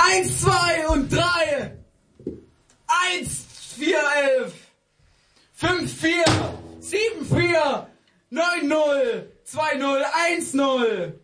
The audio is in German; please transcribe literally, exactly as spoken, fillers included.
Eins, zwei und drei. Eins, vier, elf. Fünf, vier. Sieben, vier. Neun, null. Zwei, null. Eins, null.